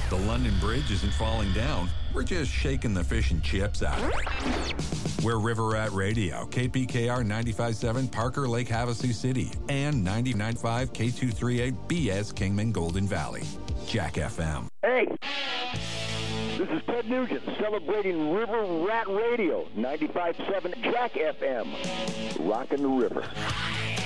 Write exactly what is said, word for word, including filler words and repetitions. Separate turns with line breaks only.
The London Bridge isn't falling down. We're just shaking the fish and chips out of it. We're River Rat Radio, K P K R ninety-five point seven, Parker Lake, Havasu City, and ninety-nine point five K two thirty-eight B S Kingman, Golden Valley. Jack F M.
Hey, this is Ted Nugent celebrating River Rat Radio, ninety-five point seven Jack F M. Rockin' the river.